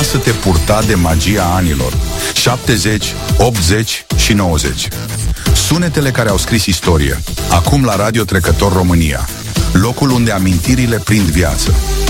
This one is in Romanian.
lasă-te purta de magia anilor 70, 80 și 90. Sunetele care au scris istorie. Acum la Radio Trecător România, locul unde amintirile prind viață.